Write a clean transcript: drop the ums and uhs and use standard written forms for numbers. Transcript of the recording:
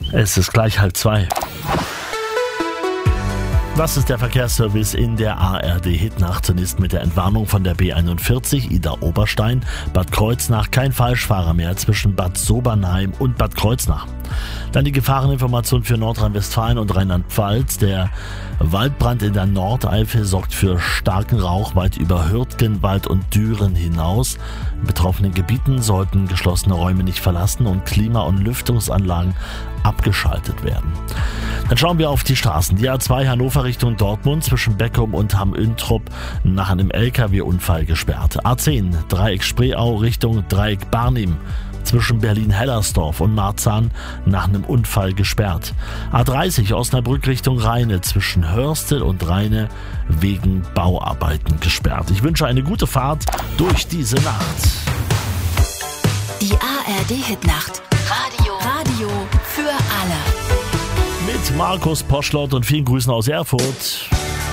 Es ist gleich 1:30. Was ist der Verkehrsservice in der ARD-Hitnacht? Zunächst mit der Entwarnung von der B41 Idar-Oberstein, Bad Kreuznach, kein Falschfahrer mehr zwischen Bad Sobernheim und Bad Kreuznach. Dann die Gefahreninformation für Nordrhein-Westfalen und Rheinland-Pfalz. Der Waldbrand in der Nordeifel sorgt für starken Rauch weit über Hürtgenwald und Düren hinaus. In betroffenen Gebieten sollten geschlossene Räume nicht verlassen und Klima- und Lüftungsanlagen abgeschaltet werden. Dann schauen wir auf die Straßen. Die A2 Hannover Richtung Dortmund zwischen Beckum und Hamm-Üntrop nach einem LKW-Unfall gesperrt. A10 Dreieck Spreeau Richtung Dreieck Barnim zwischen Berlin-Hellersdorf und Marzahn nach einem Unfall gesperrt. A30 Osnabrück Richtung Rheine zwischen Hörstel und Rheine wegen Bauarbeiten gesperrt. Ich wünsche eine gute Fahrt durch diese Nacht. Die ARD-Hitnacht. Radio für alle. Mit Markus Poschlott und vielen Grüßen aus Erfurt.